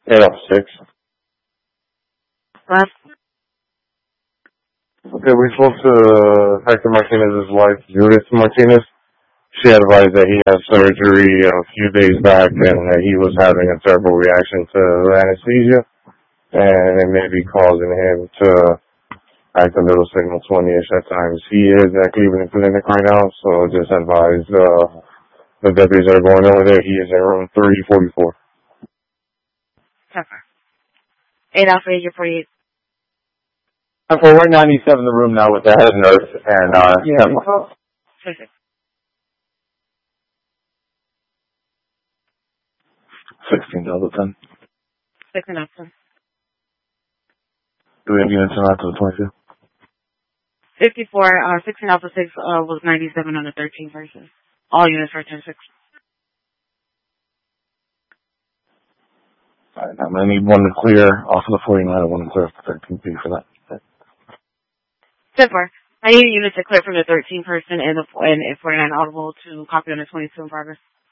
806. Last. Okay, we spoke to Hector Martinez's wife, Judith Martinez. She advised that he had surgery a few days back and that he was having a terrible reaction to anesthesia, and it may be causing him to act a little signal 20-ish at times. He is at Cleveland Clinic right now, so just advise the deputies that are going over there. He is in room 344. Okay. 8 Alpha, you're 48. Well, we're 97 in the room now with the head nurse, and, yeah. Perfect. 16 Delta 10. 16 Alpha. Do we have units in after the 22? 54, 16 Alpha 6, was 97 on the 13 person. All units for 10-6. Alright, I'm gonna need one to clear off of the 49, I want to clear off the 13P for that. 10-4. I need a unit to clear from the 13 person and the 49 audible to copy on the 22 in progress.